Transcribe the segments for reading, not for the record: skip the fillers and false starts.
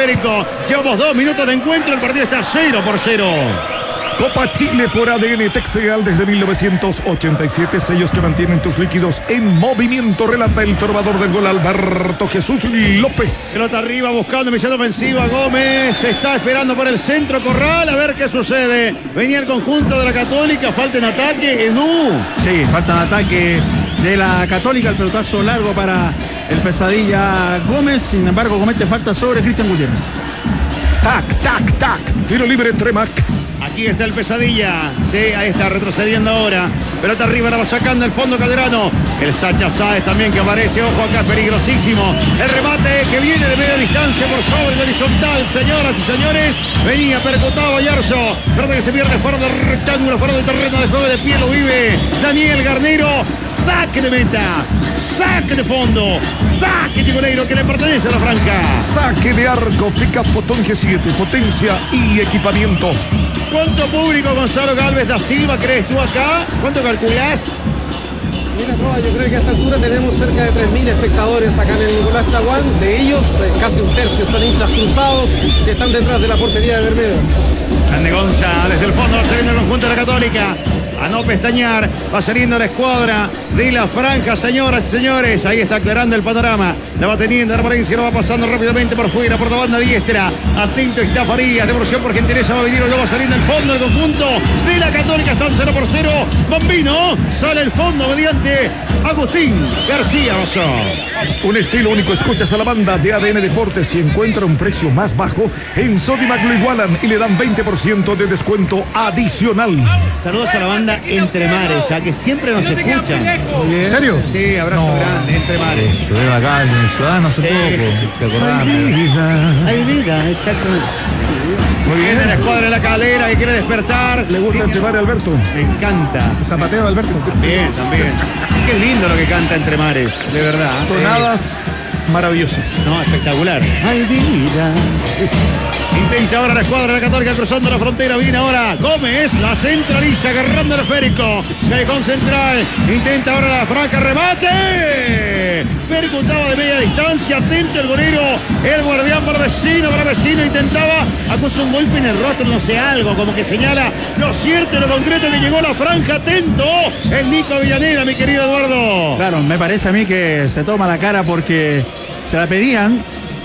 esférico. Llevamos 2 minutos de encuentro. El partido está 0-0. Copa Chile por ADN Texegal desde 1987. Sellos que mantienen tus líquidos en movimiento. Relata el trovador del gol, Alberto Jesús López. Pelota arriba buscando misión ofensiva. Gómez está esperando por el centro. Corral, a ver qué sucede. Venía el conjunto de la Católica. Falta en ataque. Edu. Sí, falta en ataque de la Católica. El pelotazo largo para el Pesadilla Gómez. Sin embargo, comete falta sobre Cristian Gutiérrez. Tac, tac, tac. Tiro libre, Tremac. Aquí está el Pesadilla. Sí, ahí está retrocediendo ahora. Pelota arriba, la va sacando el fondo Calderano. El Sacha Sáez también que aparece. Ojo acá, es peligrosísimo. El remate que viene de media distancia por sobre el horizontal. Señoras y señores, venía percutado Ayarzo. Pelota que se pierde fuera del rectángulo, fuera del terreno de juego de pie. Lo vive Daniel Garnero. Saque de meta. Saque de fondo. Saque de goleiro que le pertenece a la Franca. Saque de arco. Pica Fotón G7. Potencia y equipamiento. ¿Cuánto público, Gonzalo Galvez da Silva, crees tú acá? ¿Cuánto calculás? Mira, Roa, yo creo que a esta altura tenemos cerca de 3.000 espectadores acá en el Nicolás Chaguán. De ellos, casi un tercio son hinchas cruzados que están detrás de la portería de Bermejo. Grande Gonza, desde el fondo va saliendo el conjunto de la Católica. A no pestañear, va saliendo la escuadra de la Franja, señoras y señores. Ahí está aclarando el panorama. La va teniendo Valencia, lo va pasando rápidamente por fuera, por la banda diestra. Atento está Farías, devolución por gentileza va a venir, lo va saliendo el fondo el conjunto de la Católica. Están 0-0. Bambino, sale el fondo mediante Agustín García Basó. Un estilo único. Escuchas a la banda de ADN Deportes y encuentra un precio más bajo. En Sodimac lo igualan y le dan 20% de descuento adicional. Saludos a la banda Entre Mares, a que siempre nos escuchan. ¿En serio? Sí, abrazo grande, Entre Mares. Estuvieron acá en el Ciudadano hace poco. ¿Se acordaban? Hay vida, exactamente. Muy bien, en la escuadra de la Calera que quiere despertar. ¿Le gusta Entre Mares, Alberto? Me encanta. Zapateo, Alberto. También, también. Qué lindo lo que canta Entre Mares, de verdad. Tonadas maravillosas. No, espectacular. Hay vida. Intenta ahora la escuadra de la Católica cruzando la frontera. Viene ahora Gómez, la centraliza, agarrando el esférico. Callejón central. Intenta ahora la Franca, remate. Percutaba de media distancia. Atento el golero. El guardián para vecino. Intentaba. Acusa un golpe en el rostro, no sé, algo. Como que señala lo cierto y lo concreto que llegó la Franja. Atento. El Nico Avellaneda, mi querido Eduardo. Claro, me parece a mí que se toma la cara porque se la pedían.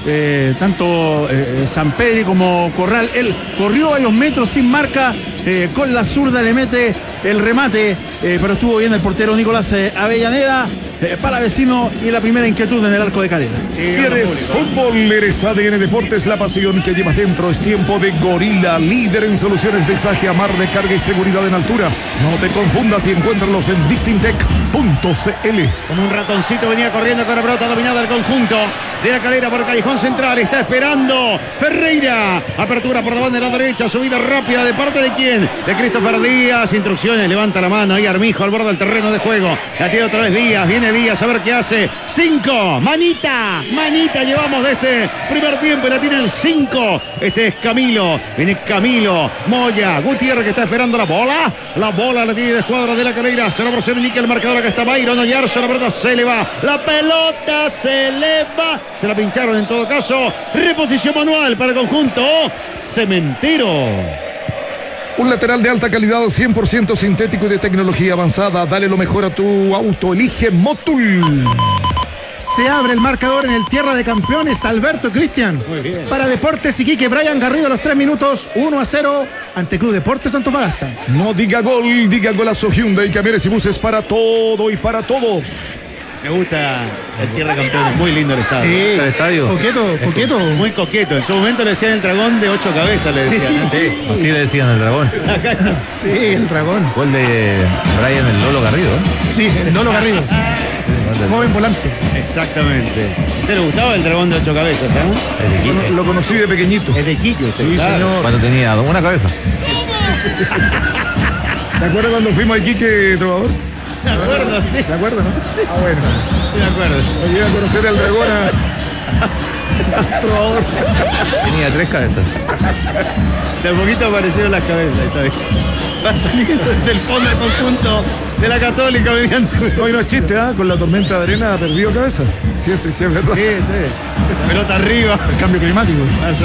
Tanto Sampedri como Corral. Él corrió varios metros sin marca, con la zurda le mete el remate, pero estuvo bien el portero Nicolás Avellaneda. Para vecino y la primera inquietud en el arco de Calera. Si eres fútbol, eres ADN Deportes, la pasión que llevas dentro. Es tiempo de Gorila, líder en soluciones de exaje, amar de carga y seguridad en altura. No te confundas y encuéntralos en distintec.cl. Como un ratoncito venía corriendo con la pelota dominada el conjunto de la Calera por Callejón Central. Está esperando Ferreira. Apertura por la banda de la derecha. Subida rápida de parte de quién? De Christopher Díaz. Instrucciones. Levanta la mano. Ahí Armijo al borde del terreno de juego. La tiene otra vez Díaz. Viene Díaz a ver qué hace. 5. Manita. Llevamos de este primer tiempo. Y la tiene el 5. Este es Camilo. Viene Camilo. Moya. Gutiérrez que está esperando la bola. La bola la tiene la escuadra de la Calera. 0-0 indica el marcador. Acá está Byron Oyarzo. La pelota se le va. La pelota se le va. Se la pincharon en todo caso. Reposición manual para el conjunto Cementero. Un lateral de alta calidad, 100% sintético y de tecnología avanzada. Dale lo mejor a tu auto. Elige Motul. Se abre el marcador en el Tierra de Campeones, Alberto Cristian. Muy bien. Para Deportes Iquique, Brian Garrido a los 3 minutos, 1-0 ante Club Deportes Antofagasta. No diga gol, diga golazo. Hyundai, camiones y buses para todo y para todos. Me gusta el Tierra de Campeones. Muy lindo el estadio. Sí, el estadio. Coqueto. Muy coqueto. En su momento le decían el dragón de 8 cabezas, le decían. ¿No? Sí, así le decían el dragón. Sí, el dragón. Gol de Brian el Lolo Garrido. Sí, el Lolo Garrido. Joven volante. Exactamente. ¿A usted le gustaba el dragón de 8 cabezas, eh? El de Iquique. Lo conocí de pequeñito. Es de Quique, usted, Sí, claro. señor. Cuando tenía una cabeza. ¿Te acuerdas cuando fuimos a Iquique, trovador? De acuerdo, sí. ¿Se acuerda, no? Sí. Ah, bueno. De acuerdo. Lo llegué a conocer al dragón a trovador. Tenía 3 cabezas. De a poquito aparecieron las cabezas, está bien. Va a salir del fondo del conjunto de la Católica mediante. Hoy no es chiste, ¿ah? Con la tormenta de arena ha perdido cabeza. Sí, es verdad. Sí, sí. Pelota arriba. El cambio climático.